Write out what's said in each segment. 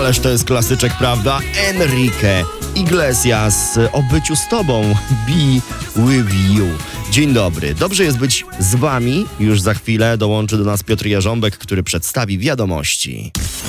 Ależ to jest klasyczek, prawda? Enrique Iglesias o byciu z tobą. Be with you. Dzień dobry. Dobrze jest być z wami. Już za chwilę dołączy do nas Piotr Jarząbek, który przedstawi wiadomości.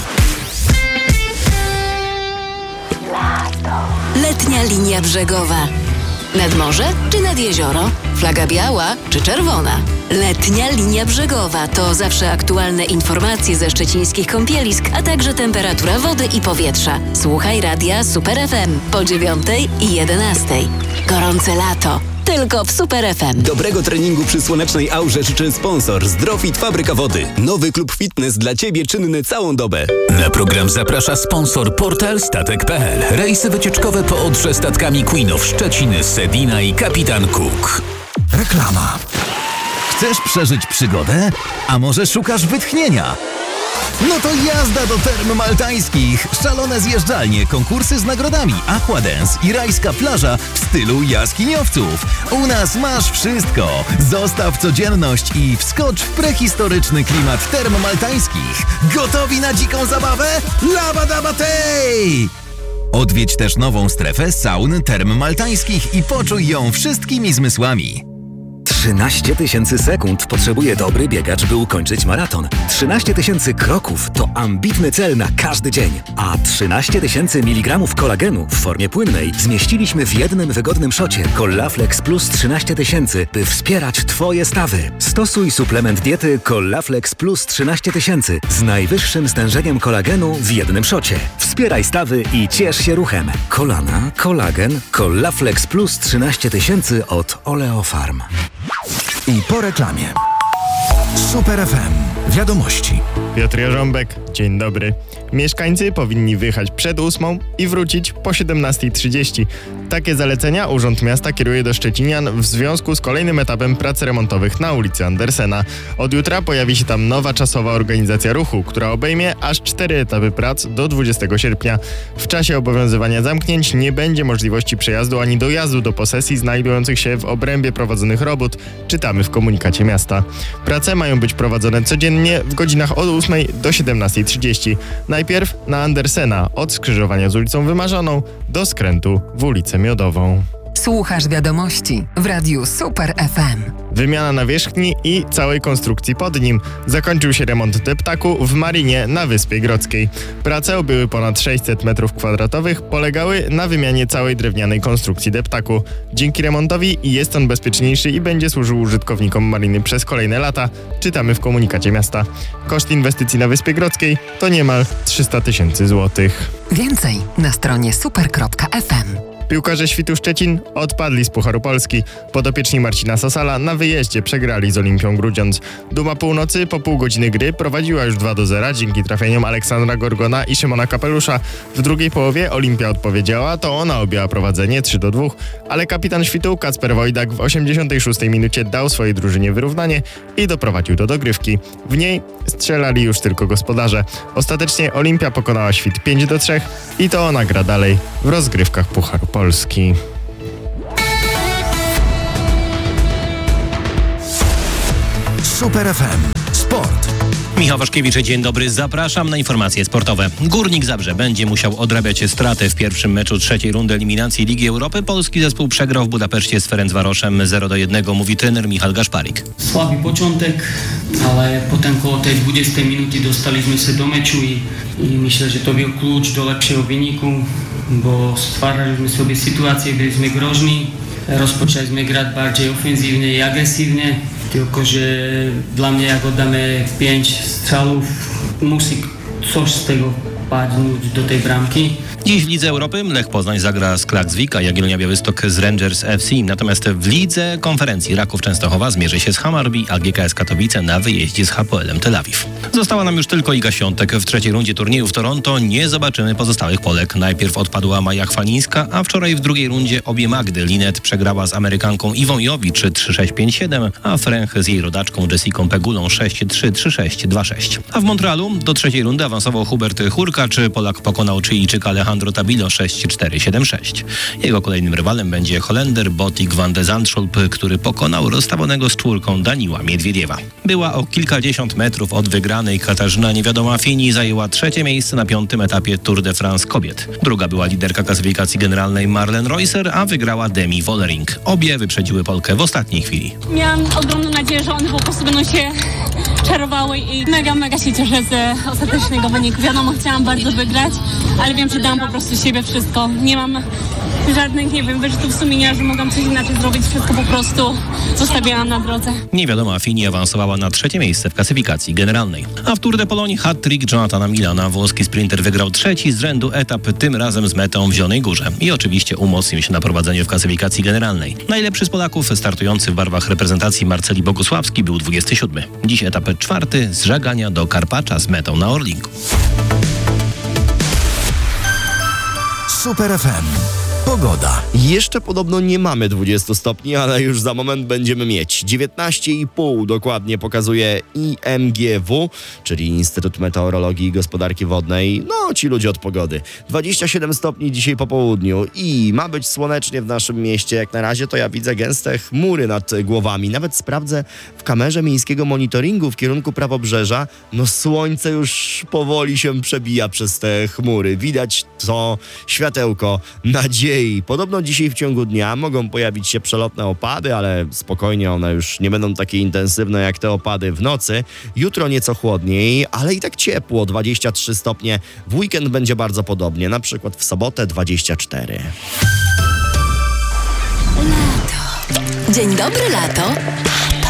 Letnia linia brzegowa. Nad morze czy nad jezioro? Flaga biała czy czerwona? Letnia linia brzegowa to zawsze aktualne informacje ze szczecińskich kąpielisk, a także temperatura wody i powietrza. Słuchaj radia Super FM po 9:00 i 11:00. Gorące lato. Tylko w Super FM. Dobrego treningu przy słonecznej aurze życzy sponsor Zdrofit Fabryka Wody. Nowy klub fitness dla Ciebie czynny całą dobę. Na program zaprasza sponsor portal statek.pl. Rejsy wycieczkowe po Odrze statkami Queen of Szczecin, Sedina i Kapitan Cook. Reklama. Chcesz przeżyć przygodę? A może szukasz wytchnienia? No to jazda do Term Maltańskich! Szalone zjeżdżalnie, konkursy z nagrodami, aquadance i rajska plaża w stylu jaskiniowców. U nas masz wszystko! Zostaw codzienność i wskocz w prehistoryczny klimat Term Maltańskich. Gotowi na dziką zabawę? Labadabatej! Odwiedź też nową strefę saun Term Maltańskich i poczuj ją wszystkimi zmysłami. 13 000 sekund potrzebuje dobry biegacz, by ukończyć maraton. 13 000 kroków to ambitny cel na każdy dzień. A 13 000 mg kolagenu w formie płynnej zmieściliśmy w jednym wygodnym szocie Collaflex Plus 13 000, by wspierać Twoje stawy. Stosuj suplement diety Collaflex Plus 13 000 z najwyższym stężeniem kolagenu w jednym szocie. Wspieraj stawy i ciesz się ruchem. Kolana, kolagen, Collaflex Plus 13 000 od Oleofarm. I po reklamie. Super FM. Wiadomości. Piotr Jarząbek, dzień dobry. Mieszkańcy powinni wyjechać przed 8:00 i wrócić po 17:30. Takie zalecenia Urząd Miasta kieruje do szczecinian w związku z kolejnym etapem prac remontowych na ulicy Andersena. Od jutra pojawi się tam nowa czasowa organizacja ruchu, która obejmie aż 4 etapy prac do 20 sierpnia. W czasie obowiązywania zamknięć nie będzie możliwości przejazdu ani dojazdu do posesji znajdujących się w obrębie prowadzonych robót, czytamy w komunikacie miasta. Prace mają być prowadzone codziennie w godzinach od 8:00 do 17:30. Najpierw na Andersena, od skrzyżowania z ulicą Wymarzoną do skrętu w ulicę Miodową. Słuchasz wiadomości w radiu Super FM. Wymiana nawierzchni i całej konstrukcji pod nim. Zakończył się remont deptaku w Marinie na Wyspie Grodzkiej. Prace objęły ponad 600 m2, polegały na wymianie całej drewnianej konstrukcji deptaku. Dzięki remontowi jest on bezpieczniejszy i będzie służył użytkownikom Mariny przez kolejne lata, czytamy w komunikacie miasta. Koszt inwestycji na Wyspie Grodzkiej to niemal 300 000 złotych. Więcej na stronie super.fm. Piłkarze Świtu Szczecin odpadli z Pucharu Polski. Podopieczni Marcina Sosala na wyjeździe przegrali z Olimpią Grudziądz. Duma Północy po pół godziny gry prowadziła już 2-0 dzięki trafieniom Aleksandra Gorgona i Szymona Kapelusza. W drugiej połowie Olimpia odpowiedziała, to ona objęła prowadzenie 3-2, ale kapitan Świtu Kacper Wojdak w 86 minucie dał swojej drużynie wyrównanie i doprowadził do dogrywki. W niej strzelali już tylko gospodarze. Ostatecznie Olimpia pokonała Świt 5-3 i to ona gra dalej w rozgrywkach Pucharu Polski. Super FM. Sport. Michał Waszkiewicz, dzień dobry. Zapraszam na informacje sportowe. Górnik Zabrze będzie musiał odrabiać straty w pierwszym meczu trzeciej rundy eliminacji Ligi Europy. Polski zespół przegrał w Budapeszcie z Ferencvaroszem 0-1, mówi trener Michal Gašparík. Słabý początek, ale potem koło tej 20 minuty dostaliśmy się do meczu i myślę, że to był klucz do lepszego wyniku, bo stwaraliśmy sobie sytuację, byliśmy groźni, rozpoczęliśmy grać bardziej ofensywnie i agresywnie, tylko że dla mnie jak oddamy 5 strzałów, musi coś z tego padnąć do tej bramki. Dziś w Lidze Europy Lech Poznań zagra z Klaksvik, a Jagiellonia Białystok z Rangers FC. Natomiast w Lidze Konferencji Raków Częstochowa zmierzy się z Hammarby, a GKS Katowice na wyjeździe z Hapoelem Tel Awiw. Została nam już tylko Iga Świątek. W trzeciej rundzie turnieju w Toronto nie zobaczymy pozostałych Polek. Najpierw odpadła Maja Chwalińska, a wczoraj w drugiej rundzie obie Magdy. Linet przegrała z Amerykanką Iwą Jowicz 3-6, 5-7, a Fręch z jej rodaczką Jessicą Pegulą 6-3, 3-6, 2-6. A w Montrealu do trzeciej rundy awansował Hubert Hurkacz. Polak pokonał Chilijczyka Alejandra Alejandro Tabilo 6-4-7-6. Jego kolejnym rywalem będzie Holender Botik van de Zandschulp, który pokonał rozstawionego z czwórką Daniła Miedwiediewa. Była o kilkadziesiąt metrów od wygranej. Katarzyna Niewiadoma-Fini zajęła trzecie miejsce na 5. etapie Tour de France kobiet. Druga była liderka klasyfikacji generalnej Marlen Reusser, a wygrała Demi Vollering. Obie wyprzedziły Polkę w ostatniej chwili. Miałam ogromną nadzieję, że one po prostu będą się czarowały i mega się cieszę z ostatecznego wyniku. Wiadomo, chciałam bardzo wygrać, ale wiem, że dałam po prostu siebie wszystko. Nie mam żadnych, wyrzutów sumienia, że mogłam coś inaczej zrobić. Wszystko po prostu zostawiałam na drodze. Niewiadoma-Fini awansowała na trzecie miejsce w klasyfikacji generalnej. A w Tour de Pologne hat-trick Jonathana Milana. Włoski sprinter wygrał trzeci z rzędu etap, tym razem z metą w Zielonej Górze. I oczywiście umocnił się na prowadzeniu w klasyfikacji generalnej. Najlepszy z Polaków startujący w barwach reprezentacji Marceli Bogusławski był 27. Dziś etap 4 z Żagania do Karpacza z metą na Orlinku. Super FM. Pogoda. Jeszcze podobno nie mamy 20 stopni, ale już za moment będziemy mieć. 19,5 dokładnie pokazuje IMGW, czyli Instytut Meteorologii i Gospodarki Wodnej. No, ci ludzie od pogody. 27 stopni dzisiaj po południu i ma być słonecznie w naszym mieście. Jak na razie to ja widzę gęste chmury nad głowami. Nawet sprawdzę w kamerze miejskiego monitoringu w kierunku Prawobrzeża. No słońce już powoli się przebija przez te chmury. Widać to światełko nadziei. Podobno dzisiaj w ciągu dnia mogą pojawić się przelotne opady, ale spokojnie, one już nie będą takie intensywne jak te opady w nocy. Jutro nieco chłodniej, ale i tak ciepło, 23 stopnie. W weekend będzie bardzo podobnie, na przykład w sobotę 24. Lato. Dzień dobry, lato.